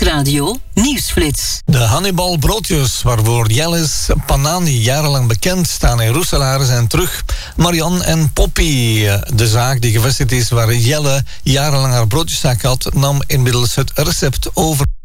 Nieuwsradio Nieuwsflits. De Hannibal broodjes, waarvoor Jellis Panani jarenlang bekend, staan in Roeselaar, zijn terug. Marianne en Poppy, de zaak die gevestigd is waar Jelle jarenlang haar broodjeszaak had, nam inmiddels het recept over.